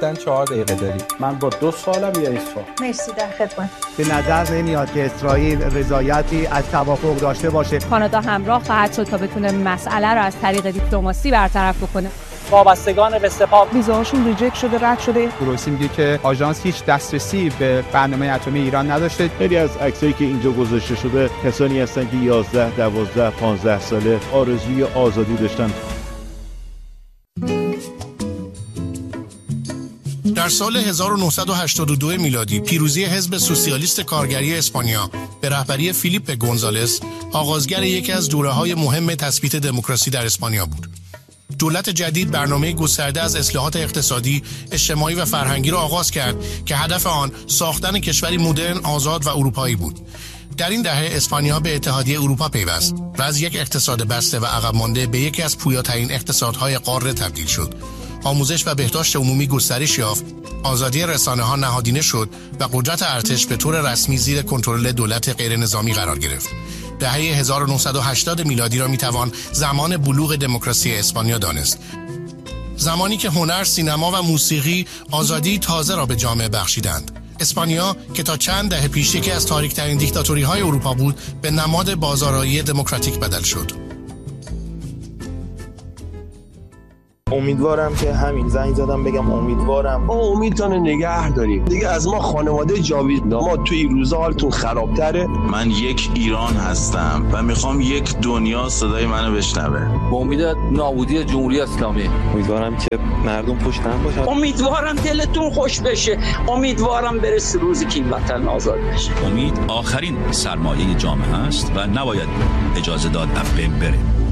گفتن 4 دقیقه داری. من با 2 سالم یا 1 سال. مرسی، در خدمت. به نظر نمیاد که اسرائیل رضایتی از توافق داشته باشه. کانادا همراه خواهد شد تا بتونه مسئله رو از طریق دیپلماسی برطرف بکنه. وابستگان به سپاه ویزاشون ریجکت شده، رد شده. گروسی میگه که آژانس هیچ دسترسی به برنامه اتمی ایران نداشته. خیلی از عکسایی که اینجا گذاشته شده کسانی هستن که 11 12 15 ساله آرزوی آزادی داشتن. در سال 1982 میلادی پیروزی حزب سوسیالیست کارگری اسپانیا به رهبری فیلیپ گونزالس آغازگر یکی از دوره‌های مهم تثبیت دموکراسی در اسپانیا بود. دولت جدید برنامه گسترده از اصلاحات اقتصادی، اجتماعی و فرهنگی را آغاز کرد که هدف آن ساختن کشوری مدرن، آزاد و اروپایی بود. در این دهه اسپانیا به اتحادیه اروپا پیوست و از یک اقتصاد بسته و عقب مانده به یکی از پویاترین اقتصادهای قاره تبدیل شد. آموزش و بهداشت عمومی گسترش یافت، آزادی رسانه‌ها نهادینه شد و قدرت ارتش به طور رسمی زیر کنترل دولت غیر نظامی قرار گرفت. دهه 1980 میلادی را میتوان زمان بلوغ دموکراسی اسپانیا دانست. زمانی که هنر، سینما و موسیقی آزادی تازه را به جامعه بخشیدند. اسپانیا که تا چند دهه پیش یکی از تاریک‌ترین دیکتاتوری‌های اروپا بود، به نماد بازآرایی دموکراتیک بدل شد. امیدوارم که همین زنگ زدم بگم امیدوارم ما امیدتون نگه داریم دیگه. از ما خانواده جاوید ما توی این روزا حالتون خرابتره. من یک ایران هستم و میخوام یک دنیا صدای منو بشنوه. با امید نابودی جمهوری اسلامی. امیدوارم که مردم خوش باشن. امیدوارم دلتون خوش بشه. امیدوارم برسه روزی که این وطن آزاد بشه. امید آخرین سرمایه جامعه است و نباید اجازه داد از بین بره.